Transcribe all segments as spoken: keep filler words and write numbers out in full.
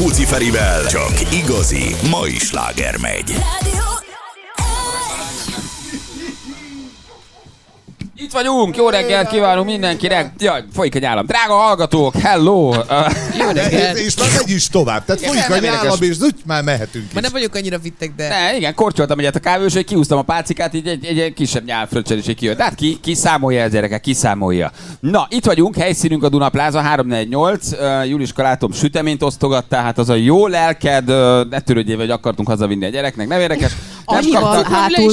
Rákóczi Ferivel csak igazi mai sláger megy. Itt vagyunk, jó reggelt kívánunk mindenkinek. Jaj, folyik a nyálam. Drága hallgatók, hello! Uh, jó reggelt! És már megy is tovább. Tehát folyik a nyálam, és úgy már mehetünk is. Már nem vagyok annyira vittek, de... Ne, igen, kortyoltam egyet a kávős, hogy kihúztam a pálcikát, így egy, egy, egy kisebb nyálfröccsel is kijött. Tehát ki, ki számolja ez, gyerekek, ki számolja. Na, itt vagyunk, helyszínünk a Duna Plaza három négy nyolc. Uh, Juliska, látom, süteményt osztogattál, hát az a jó lelked, uh, ne törődjél, hogy akartunk hazavinni a gyereknek, nem érdekes. Annyival hátul.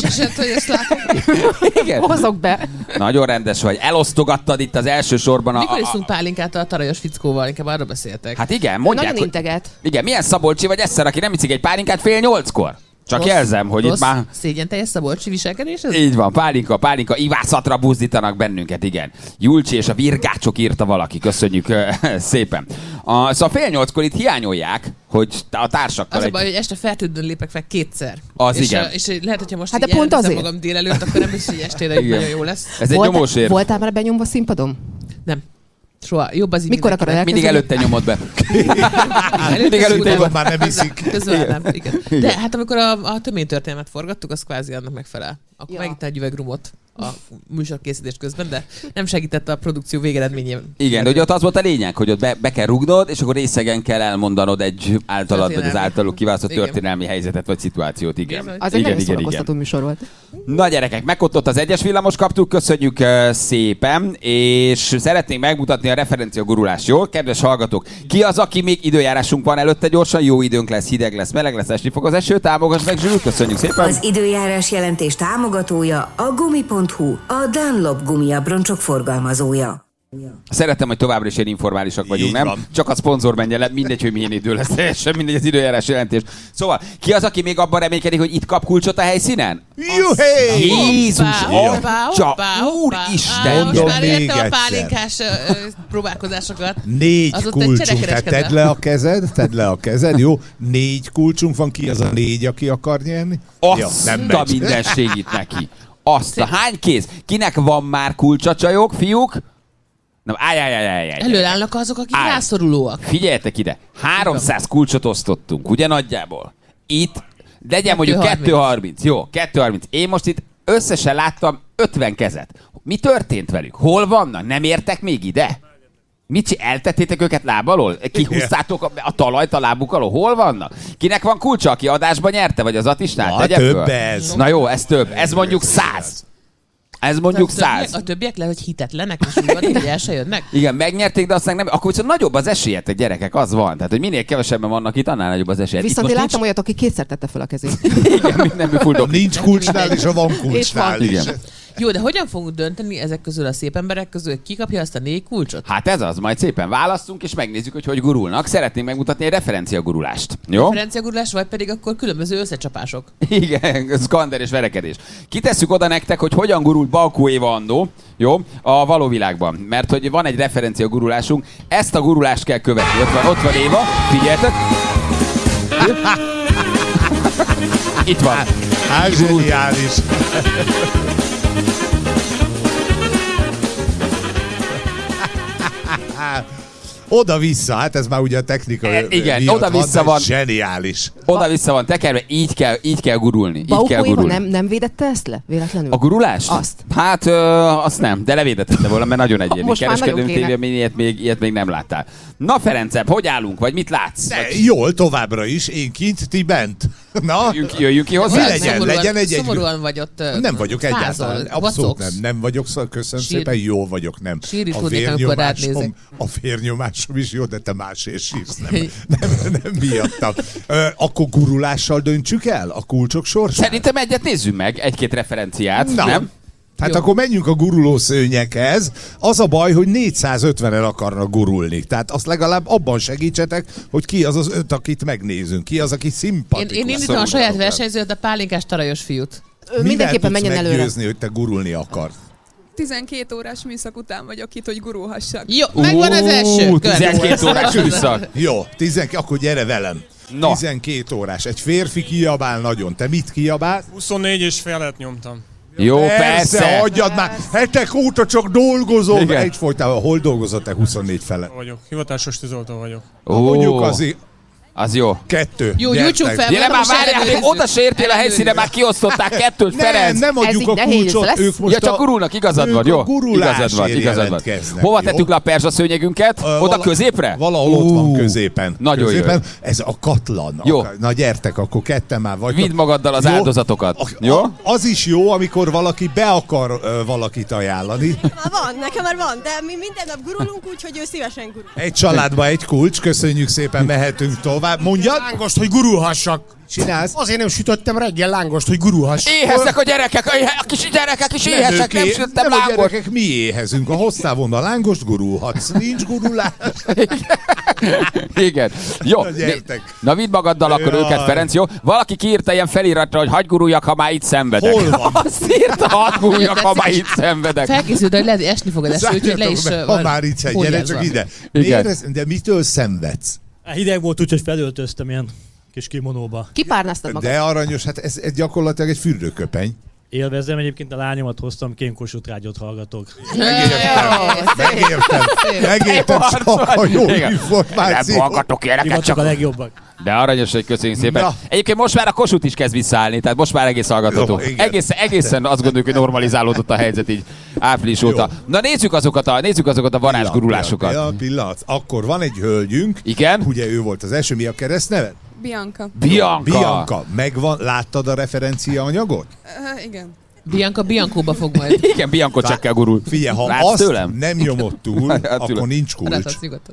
Igen. Hozok be. Nagyon rendes vagy. Elosztogattad itt az első sorban a... Mikor iszunk pálinkát a tarajos fickóval? Inkább arra beszéltek. Hát igen, mondják, nagyon hogy... integet. Igen, milyen Szabolcsi vagy Eszer, aki nem iszik egy pálinkát fél nyolckor? Csak rossz, jelzem, hogy rossz, itt már... szégyen teljes Szabolcsi viselkedés ez? Így van, pálinka, pálinka, ivászatra buzdítanak bennünket, igen. Julcsi és a virgácsok írta valaki, köszönjük uh, szépen. Uh, szóval fél nyolckor itt hiányolják, hogy a társakkal... Az egy... a baj, hogy este feltűnőn lépek fel kétszer. Az és, igen. A, és lehet, hogyha most hát így pont azért magam délelőtt, akkor nem biztos, hogy estére nagyon jó lesz. Ez egy nyomós ér. Voltál már benyomva színpadon? Nem. Soha. Jobb az így. Mikor akarod elkezdeni? Mindig előtte nyomod be. Mindig előtte nyomod, már nem iszik. Közben nem, igen. De hát amikor a, a töménytörténelmet forgattuk, az kvázi annak megfelel. Akkor ja. Megitt egy üvegrumot a műsorkészítés közben, de nem segített a produkció végeredményében. Igen, de ugye ott az volt a lényeg, hogy ott be, be kell rugnod, és akkor részegen kell elmondanod egy általad, vagy az általuk kiválasztott történelmi helyzetet, vagy szituációt. Igen. Igen, az egy nagyon szórakoztató műsor volt. Na gyerekek, megkottott az egyes villamos, kaptuk, köszönjük uh, szépen, és szeretnénk megmutatni a referencia gurulást, jól? Kedves hallgatók, ki az, aki még időjárásunk van előtte gyorsan, jó időnk lesz, hideg lesz, meleg lesz, esni fog az eső, támogass meg, Zsül, köszönjük szépen. Az időjárás jelentés támogatója a gumi pont hu, a Dunlop gumiabroncsok forgalmazója. Szeretem, hogy továbbra is ilyen informálisak vagyunk, így nem? Van. Csak a szponzor menjen le, mindegy, hogy milyen idő lesz, teljesen mindegy az időjárás jelentés. Szóval, ki az, aki még abban reménykedik, hogy itt kap kulcsot a helyszínen? Juhé! Jézus! Atya! Úristen! Most már még értem a egyszer. pálinkás ö, próbálkozásokat. Négy Az ott egy kulcsunk, tehát cserekereskedelem. tedd le a kezed, tedd le a kezed, jó? Négy kulcsunk van, ki az a négy, aki akar nyerni? Azt a minden segít neki. Azt a hány kéz? Kinek van már kulcsa, csajok, fiúk? Nem, állj, állj, állj, állj, állj. Előállnak azok, akik Állj. rászorulóak. Figyeljetek ide, háromszáz kulcsot osztottunk, ugye nagyjából? Itt legyen mondjuk kettő kettő harminc. Jó, kettő harminc. Én most itt összesen láttam ötven kezet. Mi történt velük? Hol vannak? Nem értek még ide? Mit csinál? Eltettétek őket láb alól? Kihúztátok a, a talajt a lábuk alól? Hol vannak? Kinek van kulcsa, aki adásban nyerte? Vagy az Atisnál? Na, Tegye több föl. ez. Na jó, ez több. Ez mondjuk száz. Ez mondjuk A többiek- száz. A többiek le, hogy hitetlenek, és úgy vannak, hogy el se jönnek. Igen, megnyerték, de aztán nem. Akkor viszont nagyobb az esélyetek, gyerekek, az van. Tehát, hogy minél kevesebben vannak itt, annál nagyobb az esélye. Viszont én láttam olyat, aki kétszer tette fel a kezét. Igen, mindenből fuldok. Nincs kulcsnál, és a van kulcsnál is. Igen. Jó, de hogyan fogunk dönteni ezek közül a szép emberek közül, hogy ki kapja azt a négy kulcsot? Hát ez az, majd szépen választunk, és megnézzük, hogy hogy gurulnak. Szeretnénk megmutatni egy referencia gurulást. Jó? Referenciagurulás, vagy pedig akkor különböző összecsapások. Igen, szkander és verekedés. Kitesszük oda nektek, hogy hogyan gurult Balkó Éva annó, jó, a való világban. Mert hogy van egy referencia gurulásunk, ezt a gurulást kell követni. Ott van, ott van Éva, figyeljetek. Itt van. Hát zseniális. Oda-vissza, hát ez már ugye a technika E, igen, miatt oda-vissza van, de van. Zseniális. Oda-vissza van tekerve, így kell, így kell gurulni. Így kell Baukó Éva gurulni. nem, nem védette ezt le? Véletlenül? A gurulást? Azt. Hát ö, azt nem, de levédette volna, mert nagyon egyéni. Most már Kereskedőnk nagyon kéne. tévében ilyet még, ilyet még nem láttál. Na Ferencem, hogy állunk, vagy mit látsz? De jól, továbbra is. Én kint, ti bent. Na? Jöjjünk, jöjjünk ki hozzá? Mi legyen? Szomorúan, legyen egy- egy- szomorúan vagy ott. ö, Nem vagyok fázol, egyáltalán. Abszolút nem. Nem vagyok, szóval köszönöm Sír- szépen, jó vagyok, nem. Sírni A tudnék, amikor rád nézek. vérnyomásom, a vérnyomásom is jó, de te másért sírsz, nem, nem, nem miattam. Ö, akkor gurulással döntsük el a kulcsok sorsát? Szerintem egyet nézzünk meg, egy-két referenciát, Na. nem? Hát Jó. akkor menjünk a guruló szőnyekhez. Az a baj, hogy négyszázötvenen akarnak gurulni. Tehát azt legalább abban segítsetek, hogy ki az az öt, akit megnézünk. Ki az, aki Én, szimpatikus. én indítom a saját versenyzőt, a pálinkás tarajos fiút. Ő mindenképpen menjen tudsz előre. meggyőzni, hogy te gurulni akarsz? tizenkét órás műszak után vagyok itt, hogy gurulhassak. Jó, megvan az első. Ú, Következő. tizenkét órás műszak. Jó, tizenkét, akkor gyere velem. Na. tizenkét órás. Egy férfi kiabál nagyon. Te mit kiabálsz? huszonnégy és felet nyomtam. Jó, persze. Hagyjad már. Hetek óta csak dolgozom. Igen. Egyfolytában hol dolgozott te huszonnégy fele? Vagyok. Hivatásos tűzoltó vagyok. Ó, Mondjuk azért... Az jó. Kettő. Jó, gyújtsunk fel. Gyere már, várjál, még oda se értél a helyszíne, már kiosztották kettőt, Ferenc. Nem, nem adjuk a kulcsot, ők most ja, csak gurulnak, igazad van, jó? Igazad van, igazad van. Hova tettük le a perzsa szőnyegünket? Oda vala, középre? Valahol ott van középen. Nagyon középen. Jó. Ez a katlan. Jó. Na gyertek, akkor ketten már vagytok. Vidd magaddal az jó? áldozatokat. A, jó? A, az is jó, amikor valaki be akar uh, valakit ajánlani. Már van, nekem már van, de mi minden nap gurulunk, úgyhogy ő szívesen gurul. Egy családba egy kulcs, köszönjük szépen, mehetünk tovább. Mondjad? Lángost, hogy gurulhassak. Csinálsz? Azért nem sütöttem reggel lángost, hogy gurulhass. Éheznek a gyerekek, a kis gyerekek is éheznek, nem, nem sütöttem lángost. A gyerekek, mi éhezünk? A hosszávon a lángost gurulhatsz, nincs gurulás. Igen. Jó. Na, gyertek. Na vidd magaddal akkor Jaj. őket, Ferenc, jó? Valaki kiírta ilyen feliratra, hogy hagy guruljak, ha már itt szenvedek. Hol van? Azt írta, hadd guruljak, ha már itt szenvedek. Felkészült, hogy lehet, esni fogod ezt, úgyhogy le is be, ha már itt sem, gyere csak ide. Miért, de mitől szenvedsz? Hideg volt, úgyhogy felöltöztem ilyen kis kimonóba. Kipárnáztad magad. De aranyos, hát ez, ez gyakorlatilag egy fürdőköpeny. Élvezem, egyébként a lányomat hoztam, Kénkossuth Rádiót hallgatok. Megértem, megértem, megértem, csak a jó információ. Nem hallgatok ilyeneket, csak a legjobbak. De aranyos, hogy köszönjük szépen. Na. Egyébként most már a Kossuth is kezd visszaállni, tehát most már egész hallgatható. Egészen, egészen azt gondoljuk, hogy normalizálódott a helyzet így április óta. Na nézzük azokat a, nézzük azokat a varázsgurulásokat. Ja, pillanat. Akkor van egy hölgyünk. Igen? Ugye ő volt az első, mi a keresztneve? Bianca. Bianca. Bianca. Megvan, láttad a referencia anyagot? Uh, igen. Bianca Biancóba fog majd. Igen, Bianco csekkel gurul. Figyelj, ha Látsz azt tőlem? nem nyomod túl, akkor nincs kulcs.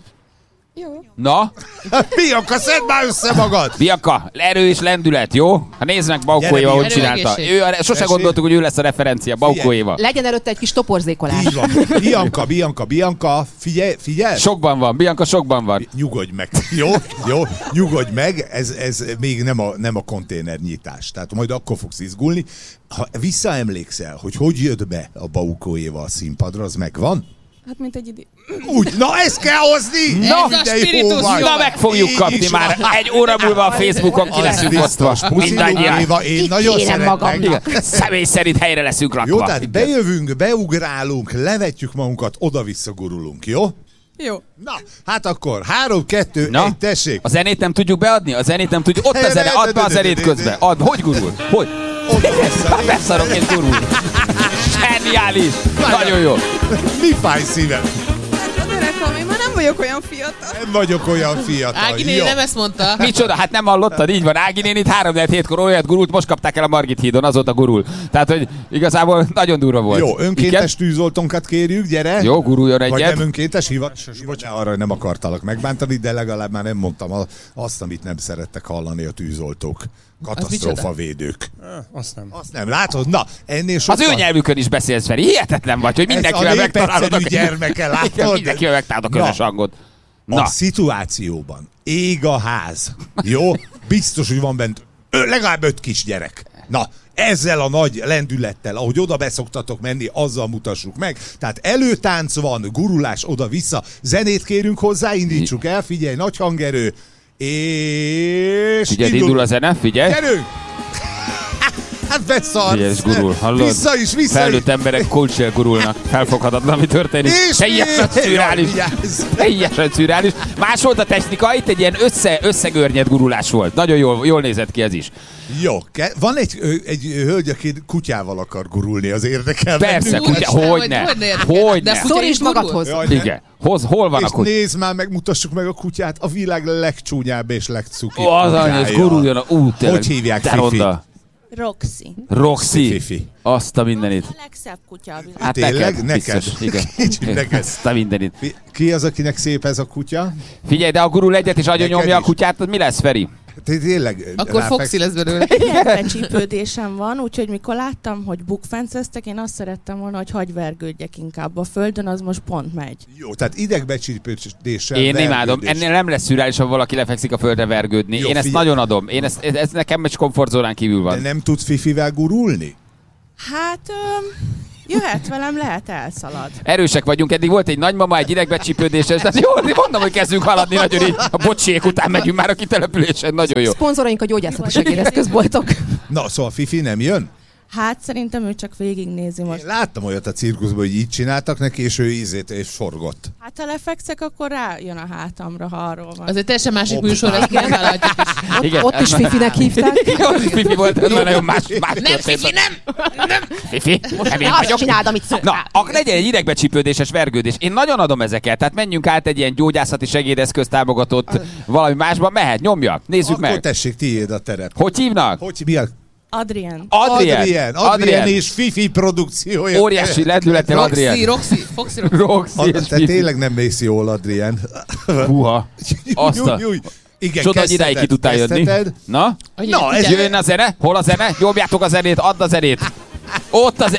Jó. Na? Bianca, szedd már össze magad! Bianca, erő és lendület, jó? Ha néznek Baukó Éva, hogy csinálta. Ő, sose gondoltuk, hogy ő lesz a referencia, Baukó Éva. Legyen előtte egy kis toporzékolás. Így van. Bianca, Bianca, Bianca, figyelj, figyelj! Sokban van, Bianca sokban van. Nyugodj meg, jó? Jó, nyugodj meg, ez, ez még nem a, nem a konténernyitás. Tehát majd akkor fogsz izgulni. Ha visszaemlékszel, hogy hogy jött be a Baukó Éva a színpadra, az megvan? Hát mint egy idő. Úgy, na ezt kell hozni! Na, ez a spiritus, na meg fogjuk kapni már. Egy óra múlva a Facebookon ki leszünk osztva. Mindannyian. Én nagyon szeretem. Személy szerint helyre leszünk rakva. Jó, tehát bejövünk, beugrálunk, levetjük magunkat, oda-vissza gurulunk, jó? Jó. Na, hát akkor három, kettő, Na, egy, tessék. A zenét nem tudjuk beadni? A zenét nem tudjuk. Ott a zene, add be a zenét közben. Add, hogy gurul? Hogy? Már beszarok, én gurul. Zseniális! Nagyon jó. Mi fáj szívem? Hát a reklám, én már nem vagyok olyan fiatal. Nem vagyok olyan fiatal. Ági néni nem ezt mondta. Micsoda? Hát nem hallottad? Így van. Ági néni itt három hétkor olyat gurult, most kapták el a Margit hídon, azóta gurul. Tehát, hogy igazából nagyon durva volt. Jó, önkéntes tűzoltónkat kérjük, gyere. Jó, guruljon egyet. Vagy nem önkéntes hivatalos? Bocsánat, arra nem akartalak megbántani, de legalább már nem mondtam azt, amit nem szerettek hallani a tűzoltók. Katasztrófavédők. Azt nem. Azt nem, látod? Na, ennél sokkal... Az ő nyelvükön is beszélsz, Feri. Hihetetlen vagy, hogy mindenkivel megtalálod a... gyermeke, látod? Igen, mindenkivel megtalálod a közös hangot. Na. A szituációban ég a ház. Jó? Biztos, hogy van bent ö, legalább öt kisgyerek. Na, ezzel a nagy lendülettel, ahogy oda beszoktatok menni, azzal mutassuk meg. Tehát előtánc van, gurulás oda-vissza. Zenét kérünk hozzá, indítsuk el, figyelj, nagy hangerő. És... Figyelj, indul. indul a zene, figyelj. Gyerünk! Hát beszarsz! Figyelj, és gurul, hallod? Vissza is, vissza Felnőtt emberek kulcsél gurulnak. Felfoghatatlan, mi történik. És teljesen szürreális. Teljesen szürreális. Más volt a technika, itt egy ilyen össze, összegörnyed gurulás volt. Nagyon jól, jól nézett ki ez is. Jó, van egy, egy hölgy, aki kutyával akar gurulni, az érdekel. Persze, kutya, hogyne. Hogyne. Szorítsd magadhoz. Igen. Hoz, hol van és a kutya? Nézd már, megmutassuk meg a kutyát, a világ legcsúnyább és legcukibb. Ó, az anyja, guruljon a út. Hogy hívják, Fifi? Roxy. Roxy. Fifi. Azt a mindenit. A legszebb kutya a világ. Hát tényleg? Neked? Biztos, igen. neked. Azt a mindenit. Ki az, akinek szép ez a kutya? Figyelj, de ha gurul egyet és agyon nyomja a kutyát, mi lesz, Feri? Tényleg. Akkor Foxy lesz belőle. Becsípődésem van, úgyhogy mikor láttam, hogy bukfenceztek, én azt szerettem volna, hogy hagyj vergődjek inkább a földön, az most pont megy. Jó, tehát idegbecsípődéssel. Én imádom. Ennél nem lesz szürreális, ha valaki lefekszik a földre vergődni. Jó, én ezt figyelj. Nagyon adom. Én ezt, ez nekem egy komfortzónán kívül van. De nem tudsz Fifivel gurulni? Hát... Öm... Jöhet velem, lehet elszalad. Erősek vagyunk, eddig volt egy nagymama, egy idegbecsípődéses, tehát jó, mondom, hogy kezdünk haladni, nagyon így. A bocsiék után megyünk már a kitelepülésen, nagyon jó. Szponzoraink a gyógyászati segédeszközboltok. Na, szóval Fifi nem jön? Hát szerintem ő csak végignézi most. Én láttam olyat a cirkuszban, hogy így csináltak neki, és ő ízét és forgott. Hát ha lefekszek, akkor rájön a hátamra, ha arról van. Azért teljesen másik műsor, ezt nem vállalhatjuk is. Ott, ott is Fifinek hívták. Ott is Fifi volt, ez nagyon más, más Nem, Fifi, nem! Nem! Fifi, nem én Azt vagyok. csináld, amit szoktál. Na, akkor legyen egy idegbecsípődéses vergődés. Én nagyon adom ezeket, tehát menjünk át egy ilyen gyógyászati segédeszköz támogatott valami másban. Mehet, nyomja, nézzük Akkor meg. tessék, tiéd a terep. Hogy hívnak? Hogy mi a... Adrien. Adrien. Adrien, Adrien és Fifi produkciója. Óriási lendülettel Roxy, Adrien. Roxy, Foxy, Roxy. Roxy A, és te Fifi. tényleg nem mész jól, Adrien. Húha. Azt a... Júj, júj. Igen, Csoda, hogy idáig ki tudtál jönni. Na? Na, ez Jöjjön a zene? Hol a zene? Nyomjátok a zenét, add a zenét. Ott az...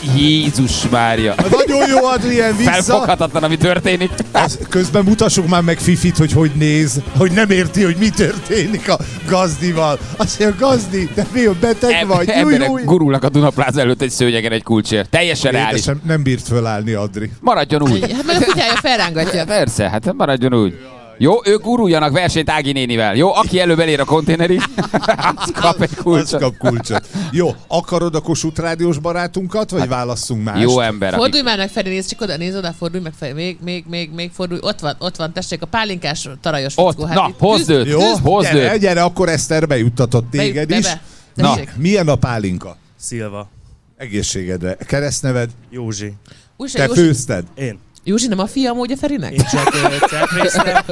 Jézus Mária. Nagyon jó, Adrien, vissza. Felfoghatatlan, ami történik. Az, közben mutassuk már meg Fifit, hogy hogy néz, hogy nem érti, hogy mi történik a gazdival. Azt mondja, gazdi, te mi a beteg Em- vagy? Júj, Emberek júj. gurulnak a Dunapláza előtt egy szőnyegen egy kulcsért. Teljesen reális. Édesem, nem bírt fölállni, Adri. Maradjon úgy. Hát meg a kutyája felrángatja. Persze, hát maradjon úgy. Jó, ők guruljanak versenyt Ági nénivel. Jó, aki előbb elér a konténerig, az kap egy Az kulcsot. kap kulcsot. Jó, akarod a Kossuth Rádiós barátunkat, vagy válasszunk mást? Jó ember. Fordulj Aki... már meg felé, nézd csak oda, nézd oda, fordulj meg felé, még, még, még, még fordulj, ott van, ott van, tessék, a pálinkás tarajos Ott, fickó. na, itt hozd küzd, őt, Jó, küzd, hozd gyere, őt. gyere, akkor Eszter bejuttatott Beju- téged be, is. be. Na, Tessék. milyen a pálinka? Szilva. Egészségedre. Keresztneved? Józsi. Újsa, Te Józsi, főzted? Én. Józsi nem a fia amúgy a Ferinek? Én csak ö, certrésztem,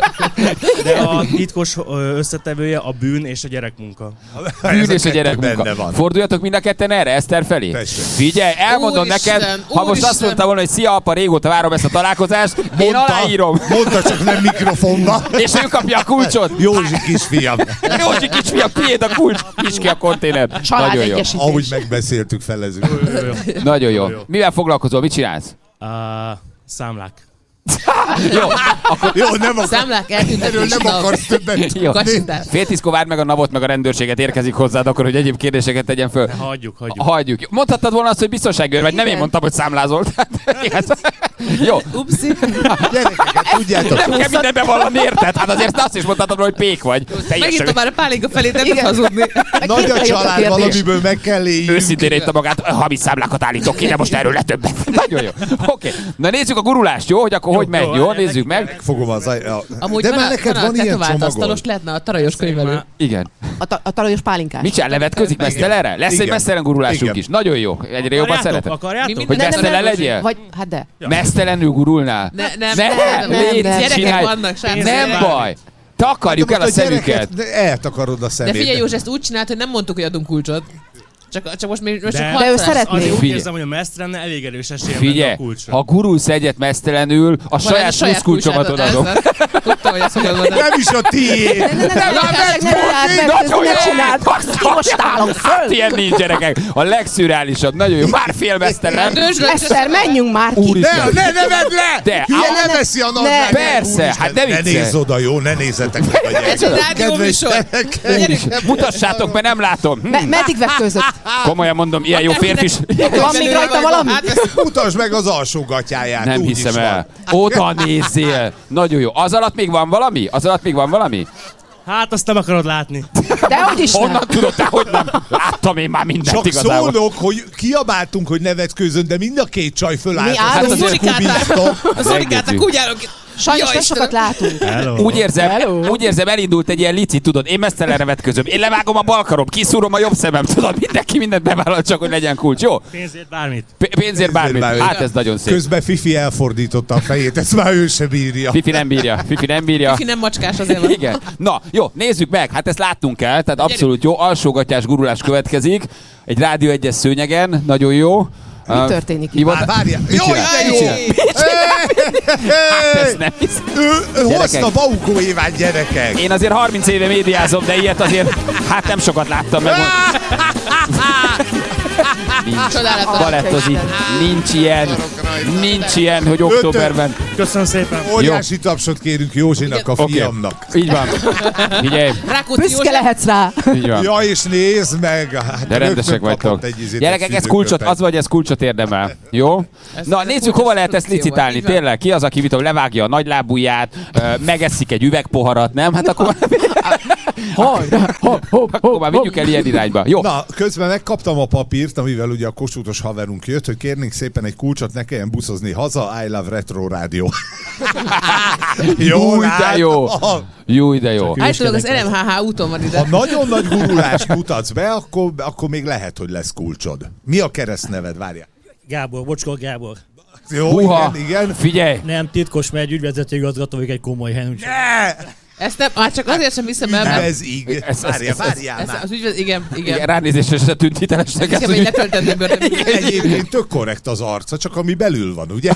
de a titkos ö, összetevője a bűn és a gyerekmunka. Bűn Ez a és a kettő gyerekmunka. benne van. Forduljatok mind a ketten erre, Eszter felé. Tessék. Figyelj, elmondom Úristen, neked, ha most úristen. azt mondta volna, hogy szia apa, régóta várom ezt a találkozást, én aláírom. Mondta, csak nem mikrofonba. És ő kapja a kulcsot. Józsi kisfiam. Józsi kisfiam, tiéd a kulcs, nyisd ki a konténert. Család Nagyon jó. egyesítés. Ahogy megbeszéltük, felezünk. Nagyon jó. Jó, jó. Mivel foglalkozol, mit csinálsz? Uh, számlák. Jó, akkor Jó, nem akar, Számlák eltűntetés. erről nem akarsz többet. jó. Kacsintás. Fél tízkor várd meg a navot, meg a rendőrséget érkezik hozzád, akkor hogy egyéb kérdéseket tegyen föl. Hagyjuk, hagyjuk. Hagyjuk. Mondhattad volna azt, hogy biztonságőr vagy, nem én mondtam, hogy számlázol. Tehát, jó. Upsi. Gyerekeket, tudjátok. Nem kell mindent bevallani, érted? Hát azért azt is mondhatod, hogy pék vagy. Megint Teljesen már a pálinka felé, nem tud Igen. hazudni. Nagy a család, kérdés. valamiből meg kell éljünk. őszintén írta magát, hamis számlákat állítok ki, de most erről le többet. Nagyon jó. Oké. Na nézzük a gurulást, jó? Hogy akkor hogy megy, jó? Nézzük meg. Fogom az... A... Amúgy De van, már a, neked van, a van ilyen tetovált csomagod. asztalos, lehetne a tarajos könyvelő. Igen. A, ta- a talajos pálinkás. Mit csinál? Levetközik mesztelenre? Lesz egy Igen. mesztelen gurulásunk Igen. is. Nagyon jó. Egyre jobban Akarjátok? szeretem. Akarjátok? Mi Hogy Nem, nem, mesztelen nem, legyél? Vagy, hát de. Mesztelenül gurulnál? Ne, nem, Ne, nem, nem, légy, nem. Gyerekek csinálj. vannak, srácok. Nem gyerekek. baj. Takarjuk el a szemüket. Eltakarod a De szemét. figyelj, Józs, ezt úgy csinált, hogy nem mondtuk, hogy adunk kulcsot. Csak, csak most még most csak De- De ő harcolás. szeretné. Azért úgy Figyelj. érzem, hogy a mesztrenne elég erős esélye lenne Figyelj, a kulcsra. ha gurulsz egyet mesztelenül, a Van saját egy saját pluszkulcsomat kulcsát, odaadom. ez- ez- Tudtam, hogy ezt fogod mondani. Nem is a tiéd. Ne, ne, ne, ne, tényleg ne Nagyon ne jó! csináld. Ki most állok Hát föl? ilyen nincs, gyerekek. A legszürreálisabb. Nagyon jó. Már fél mesztelen. Eszter, menjünk már ki. Ne, Úristen. ne, ne vedd le! De, Hülye, á- ne veszi a nadrágát. Persze, Úristen, hát ne Ne viccelj. nézz oda, jó? Ne nézzetek meg a Ez egy rádióműsor. Úristen. Mutassátok, mert nem látom. Hm. Me- meddig vetközött? Komolyan mondom, ilyen jó férfi is. Van még rajta valami? Mutasd meg az alsó gatyáját. Nem úgy hiszem is el. van. Oda nézzél. Nagyon jó. Az alatt még van valami? Az alatt még van valami? Hát azt nem akarod látni. Dehogy is nem. Honnan tudod te, hogy nem? Láttam én már mindent Csak igazából. szólok, hogy kiabáltunk, hogy ne vetkőzön, de mind a két csaj fölállt. Mi az állunk? összes kubiztok. A szorikátok úgy állok. Sajnos Jaj, nem sokat látunk. Hello. Úgy érzem, Hello. úgy érzem, elindult egy ilyen licit, tudod, én mesztelenre vetközöm, én levágom a bal karom, kiszúrom a jobb szemem, tudod, mindenki mindent bevállal, csak hogy legyen kulcs, jó? Pénzért bármit. P- pénzért bármit, bármit. hát ez nagyon szép. Közben Fifi elfordította a fejét, ezt már ő se bírja. Fifi nem bírja, Fifi nem bírja. Ki nem macskás azért van. Igen. Na, jó, nézzük meg, hát ezt láttunk el, tehát abszolút jó, alsógatyás gurulás következik, egy Rádió egyes szőnyegen, nagyon jó. Mi történik Mi itt? volt? Már várjál. Mit Jó, csinál? de Mit jó! csinál? Hát ezt nem hiszem. Ő, ő Gyerekek. hozta Baukó Évát, gyerekek! Én azért harminc éve médiázom, de ilyet azért hát nem sokat láttam meg. Nincs. Csodálatos. Balettozik. Nincs ilyen. Nincs ilyen, hogy októberben. Köszönöm szépen. Óriási tapsot kérünk Józsinak, a Oké. fiamnak. Így van. Figyelj. Rákóczi Büszke József. lehetsz rá. Így van. Ja, és nézd meg! Hát De rendesek rögtön vagytok. kapott egy izét, Gyerekek, egy ez kulcsot, szűzőköpet. az vagy, ez kulcsot érdemel. Jó? Ez- Na, ez nézzük, kulcsos hova lehet ezt produkció licitálni. volt, így van. Tényleg, ki az, aki mit tudom, levágja a nagylábúját, ö, megeszik egy üvegpoharat, nem? Hát akkor Hajrá! Akkor már vigyük el ilyen irányba. Jó. Na, közben megkaptam a papírt, amivel ugye a Kossuthos haverunk jött, hogy kérnénk szépen egy kulcsot, ne kelljen buszozni haza, I love Retro Radio. Jó, de jó. Jó, de jó. Általában az el em há há úton van ide. Ha nagyon nagy gurulást mutatsz be, akkor, akkor még lehet, hogy lesz kulcsod. Mi a keresztneved? Várjál. Gábor, Bocskor Gábor. Jó, Húha, igen, igen. Figyelj! Nem titkos, mert egy ügyvezető igazgató vagyok egy komoly helyen. Úgyhogy... Ezt nem, már csak azért sem hiszem el, mert... Ez ig. Várjál, várjál már. Az ügyvez, igen, igen. Igen, ránézésre se tűnt hitelesnek. Nekem egy letöltendő börtön. Egyébként tök korrekt az arca, csak ami belül van, ugye?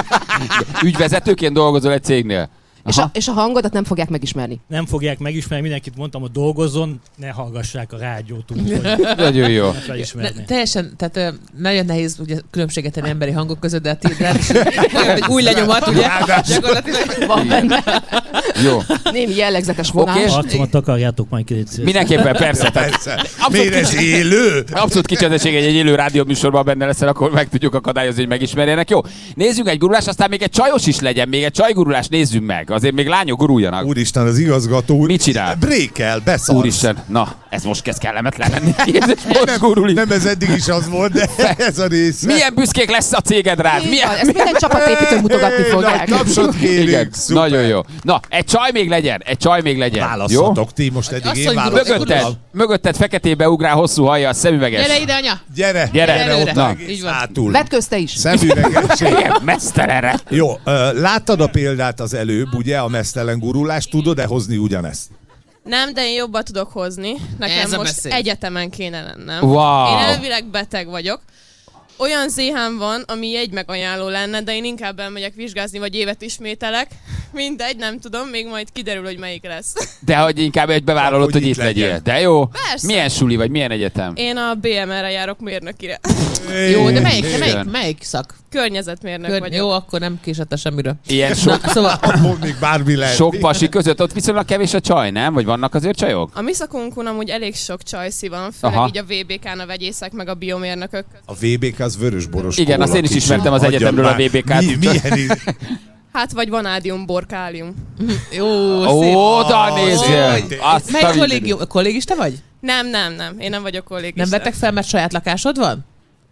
Ügyvezetőként dolgozol egy cégnél. És a, és a hangodat nem fogják megismerni. Nem fogják megismerni, mindenkit mondtam, hogy dolgozzon, ne hallgassák a rádiót. Úgy, nagyon jó. Ne, teljesen, tehát nagyon nehéz ugye, különbséget tenni emberi hangok között, de hát de olyan, hogy új lenyomat, ugye? Gyakorlatilag van benne. Jó. Némi jellegzetes vonás. Okay. Arcomat takarjátok majd ki. Mindenképpen, persze. persze. Miért ez élő? Abszolút kicsendesség, egy élő rádió műsorban benne leszel, akkor meg tudjuk akadályozni, hogy megismerjenek. Jó, nézzünk egy gurulást, aztán még egy csajos is legyen, még egy csajgurulást nézzünk meg. Azért még lányok guruljanak. Úristen, az igazgató úr. Mit csinál? Brékel, beszarsz. Úristen, na, ez most kezd kellemetlen lenni. Most gurul. Nem, ez eddig is az volt, de ez a rész. Milyen büszkék lesz a céged rád? Milyen... Ezt minden csapatépítő mutogatni fogják. Tapsot kérünk. Igen, nagyon jó. Na, egy csaj még legyen, egy csaj még legyen. Választhatok, ti most eddig én választhatok. Mögötted, mögötted feketébe ugrál, hosszú hajja, a szemüveges. Gyere ide, anya! Gyere, gyere, gyere ott na. egész hátul. Vetközte is. Szemüvegesség. Igen, mesztelenre. Jó, láttad a példát az előbb, ugye, a mesztelen gurulást, tudod-e hozni ugyanezt? Nem, de én jobban tudok hozni. Nekem Ez a most messzés. egyetemen kéne lennem. Wow. Én elvileg beteg vagyok. Olyan zéhám van, ami egy megajánló lenne, de én inkább elmegyek vizsgázni, vagy évet ismételek. Mindegy, nem tudom, még majd kiderül, hogy melyik lesz. De hogy inkább egy bevállalod, hogy, hogy itt legyél. Legyen. De jó. Persze. Milyen suli vagy, milyen egyetem? Én a bé em er-re járok mérnökire. Jó, de melyik, de melyik, melyik szak? Környezetmérnök Kör... vagyok. Jó, akkor nem késett semmiről. Ilyen sok, Na, szóval... még bármi lehet. Sok pasi között ott viszonylag kevés a csaj, nem? Vagy vannak azért csajok? A mi szakunkon amúgy elég sok csajszi van, főleg Aha. így a vé bé kán a vegyészek, meg a biomérnökök. A vé bé ká az vörösboros. Igen, azt én is ismertem az egyetemről a vé bé kát. Mi, milyen Hát vagy vanádium, borkálium. Jó, szép. Oda nézzél! Melyik kollégium? Kollégista vagy? Nem, nem, nem. Én nem vagyok kollégista. Nem vettek fel, mert saját lakásod van?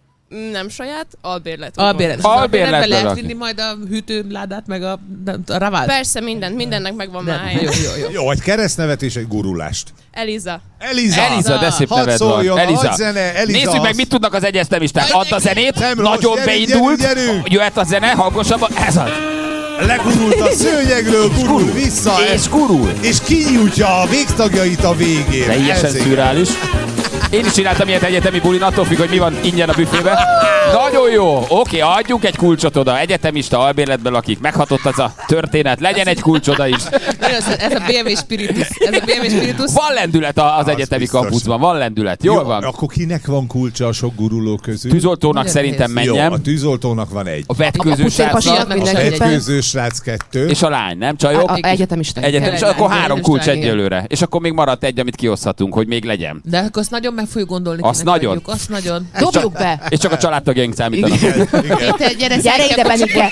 Nem saját, albérlet. Albérlet. Albérletben lehet vinni majd a hűtőládát, meg a, a ravált? Persze, mindent, mindennek megvan már helye. Jó, jó, jó. Jó, egy keresztnevet és egy gurulást. Eliza. Eliza! Eliza, de szép neved van. Eliza. Zene, Eliza. Nézzük meg, mit tudnak az egyeztemisták. Add a zenét, nem nagyon rossz, beindult. Gyerünk, gyerünk. Jöhet a zene, hangosabban. Ez az. Legurult a szőnyegről, gurul vissza. És gurul. És kinyújtja a végtagjait a végén. Teljesen szürreális. Én is csináltam ilyet egyetemi bulin, attól függ, hogy mi van ingyen a büfébe. Nagyon jó. Oké, adjunk egy kulcsot oda. Egyetemista albérletben lakik. Meghatott az a történet. Legyen egy kulcs oda is. Ez a bé em vé Spiritus. Ez a bé em vé Spiritus. Van lendület az, az egyetemi biztos. kampuszban. Van lendület. Jól Jó, van. akkor kinek van kulcsa a sok guruló közül? Tűzoltónak Nagyon szerintem nehéz. Jó, menjem. a tűzoltónak van egy. A vetkőző srácnak. mindenki. A Mindenképpen. vetkőző srác kettő. És a lány, nem csajok? A, a egyetemista. Egyetemista. Tényleg, Akkor három egyetemista, kulcs igen. egyelőre. És akkor még maradt egy, amit kioszthatunk, hogy még legyen. De akkor azt nagyon meg fogjuk gondolni. Azt kinek nagyon. adjuk, Azt nagyon. Dobjuk be. És csak a családtagjaink számítanak. Igen, igen. Péter, gyere, Gyere ide, Benike.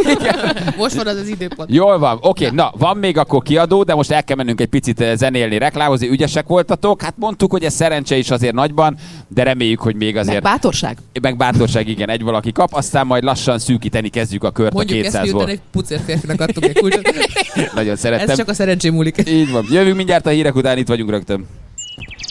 Most van az az időpont. Jól van, oké, na, van még akkor kiadó, de most el kell mennünk egy picit eh, zenélni, reklámozni, ügyesek voltatok. Hát mondtuk, hogy ez szerencse is azért nagyban, de reméljük, hogy még Meg azért... bátorság. Meg bátorság, igen, egy valaki kap, aztán majd lassan szűkíteni kezdjük a kört Mondjuk a ezt, kétszázból. miután egy pucér férfinak adtunk egy kulcsot. Nagyon szerettem. Ez csak a szerencsém múlik. Így van. Jövünk mindjárt a hírek után, itt vagyunk rögtön.